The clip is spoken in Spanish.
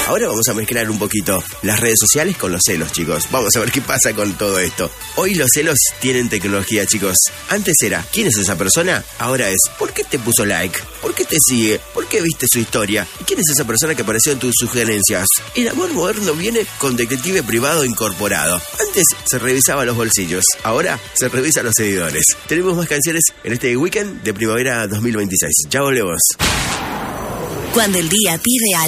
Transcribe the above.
Ahora vamos a mezclar un poquito las redes sociales con los celos, chicos. Vamos a ver qué pasa con todo esto. Hoy los celos tienen tecnología, chicos. Antes era, ¿quién es esa persona? Ahora es, ¿por qué te puso like? ¿Por qué te sigue? ¿Por qué viste su historia? ¿Y quién es esa persona que apareció en tus sugerencias? El amor moderno viene con detective privado incorporado. Antes se revisaba los bolsillos, ahora se revisa los seguidores. Tenemos más canciones en este weekend de primavera 2026. Ya volvemos. Cuando el día pide algo.